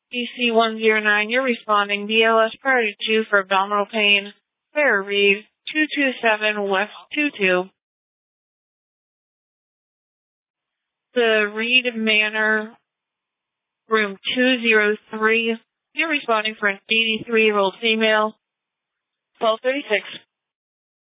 EC109, you're responding BLS priority 2 for abdominal pain. Fair Reed, 227 West 22. The Reed Manor, room 203. You're responding for an 83-year-old female. 1236.